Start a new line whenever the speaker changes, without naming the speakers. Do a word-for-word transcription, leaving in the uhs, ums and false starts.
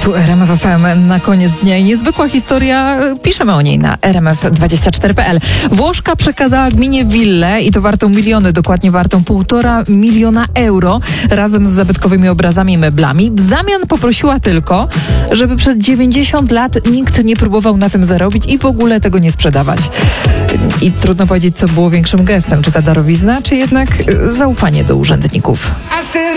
Tu R M F F M na koniec dnia i niezwykła historia, piszemy o niej na r m f dwadzieścia cztery kropka p l. Włoszka przekazała gminie willę i to wartą miliony, dokładnie wartą półtora miliona euro razem z zabytkowymi obrazami i meblami. W zamian poprosiła tylko, żeby przez dziewięćdziesiąt lat nikt nie próbował na tym zarobić i w ogóle tego nie sprzedawać. I trudno powiedzieć, co było większym gestem, czy ta darowizna, czy jednak zaufanie do urzędników.